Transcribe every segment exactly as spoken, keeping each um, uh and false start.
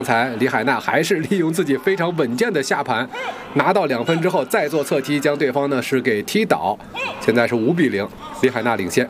刚才李海娜还是利用自己非常稳健的下盘，拿到两分之后再做侧踢，将对方呢是给踢倒。现在是五比零，李海娜领先。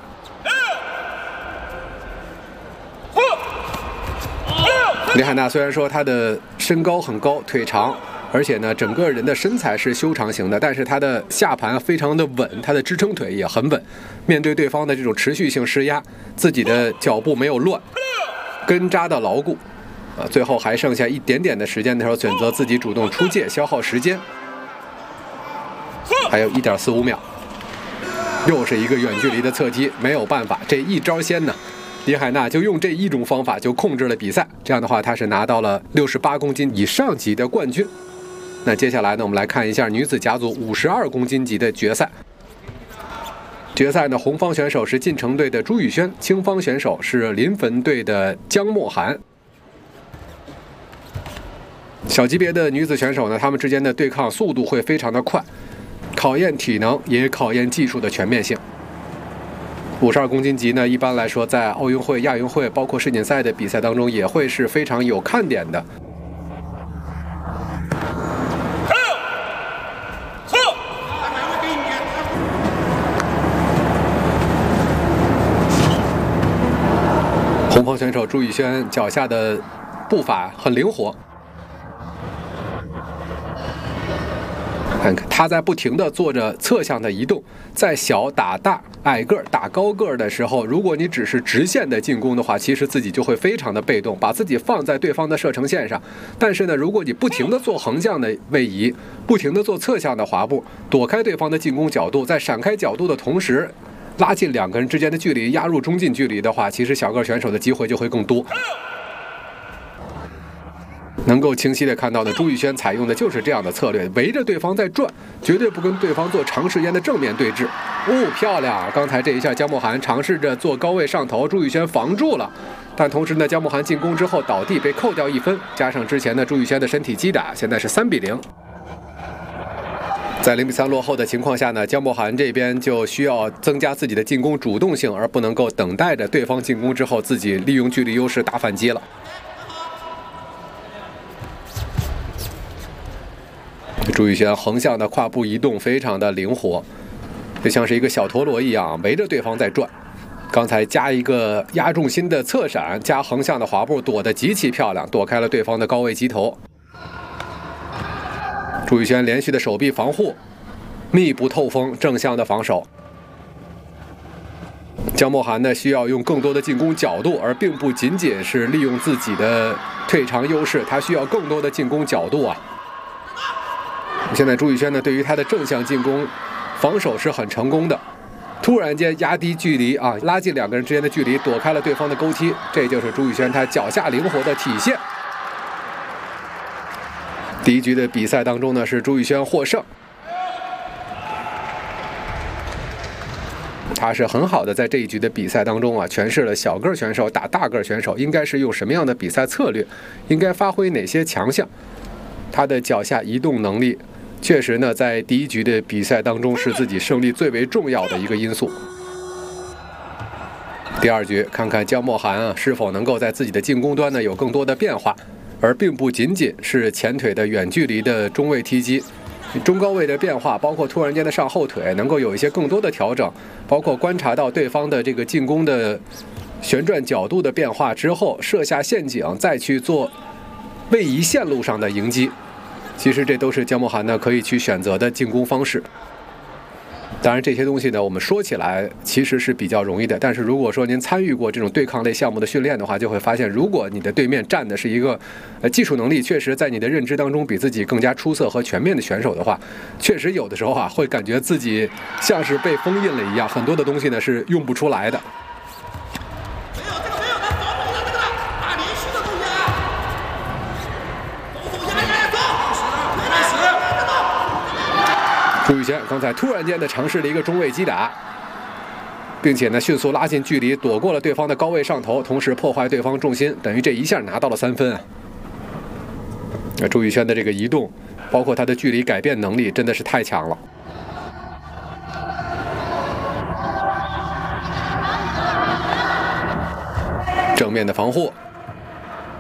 李海娜虽然说她的身高很高，腿长，而且呢整个人的身材是修长型的，但是她的下盘非常的稳，她的支撑腿也很稳。面对对方的这种持续性施压，自己的脚步没有乱，根扎的牢固。 啊，最后还剩下一点点的时间的时候，选择自己主动出界，消耗时间。还有一点四五秒，又是一个远距离的侧踢，没有办法，这一招鲜呢，李海娜就用这一种方法就控制了比赛。这样的话，她是拿到了六十八公斤以上级的冠军。那接下来呢，我们来看一下女子甲组五十二公斤级的决赛。决赛呢，红方选手是晋城队的朱宇轩，青方选手是临汾队的姜墨涵。 小级别的女子选手呢，她们之间的对抗速度会非常的快，考验体能，也考验技术的全面性。五十二公斤级呢，一般来说在奥运会、亚运会，包括世锦赛的比赛当中，也会是非常有看点的。红方选手朱宇轩脚下的步伐很灵活。 看看他在不停地做着侧向的移动，在小打大、矮个儿打高个儿的时候，如果你只是直线的进攻的话，其实自己就会非常的被动，把自己放在对方的射程线上。但是呢，如果你不停地做横向的位移，不停地做侧向的滑步，躲开对方的进攻角度，在闪开角度的同时，拉近两个人之间的距离，压入中近距离的话，其实小个选手的机会就会更多。 能够清晰地看到的，朱宇轩采用的就是这样的策略，围着对方在转，绝对不跟对方做长时间的正面对峙。哦，漂亮！刚才这一下，姜墨涵尝试着做高位上头，朱宇轩防住了，但同时呢，姜墨涵进攻之后倒地被扣掉一分，加上之前的朱宇轩的身体击打，现在是三比零。在零比三落后的情况下呢，姜墨涵这边就需要增加自己的进攻主动性，而不能够等待着对方进攻之后自己利用距离优势打反击了。 朱宇轩横向的跨步移动非常的灵活，就像是一个小陀螺一样围着对方在转。刚才加一个压重心的侧闪，加横向的滑步，躲得极其漂亮，躲开了对方的高位击头。朱宇轩连续的手臂防护，密不透风，正向的防守。姜墨涵呢，需要用更多的进攻角度，而并不仅仅是利用自己的腿长优势，他需要更多的进攻角度啊。 现在朱宇轩呢，对于他的正向进攻防守是很成功的，突然间压低距离啊，拉近两个人之间的距离，躲开了对方的勾踢，这就是朱宇轩他脚下灵活的体现。第一局的比赛当中呢，是朱宇轩获胜，他是很好的在这一局的比赛当中啊，诠释了小个选手打大个选手应该是用什么样的比赛策略，应该发挥哪些强项，他的脚下移动能力。 确实呢，在第一局的比赛当中，是自己胜利最为重要的一个因素。第二局，看看姜墨涵啊，是否能够在自己的进攻端呢有更多的变化，而并不仅仅是前腿的远距离的中位踢击，中高位的变化，包括突然间的上后腿，能够有一些更多的调整，包括观察到对方的这个进攻的旋转角度的变化之后，设下陷阱，再去做位移线路上的迎击。 其实这都是姜墨涵呢可以去选择的进攻方式。当然这些东西呢，我们说起来其实是比较容易的，但是如果说您参与过这种对抗类项目的训练的话，就会发现，如果你的对面站的是一个呃技术能力确实在你的认知当中比自己更加出色和全面的选手的话，确实有的时候啊会感觉自己像是被封印了一样，很多的东西呢是用不出来的。 朱宇轩刚才突然间的尝试了一个中位击打，并且呢迅速拉近距离，躲过了对方的高位上头，同时破坏对方重心，等于这一下拿到了三分啊！朱宇轩的这个移动，包括他的距离改变能力，真的是太强了。正面的防护。